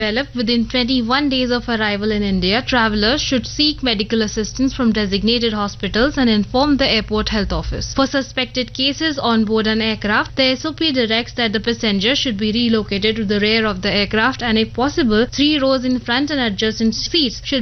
developed within 21 days of arrival in India, travelers should seek medical assistance from designated hospitals and inform the airport health office. For suspected cases on board an aircraft, the SOP directs that the passenger should be relocated to the rear of the aircraft and if possible, 3 rows in front and adjacent seats should